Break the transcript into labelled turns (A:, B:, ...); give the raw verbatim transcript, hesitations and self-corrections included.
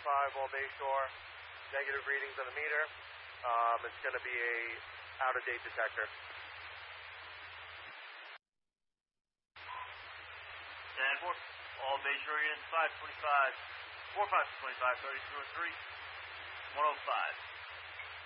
A: twenty-five, all Bayshore, negative readings on the meter. Um, it's going to be a out-of-date detector.
B: Danforth, all Bayshore units, five twenty-five, four five twenty-five, thirty-two oh three, one oh five.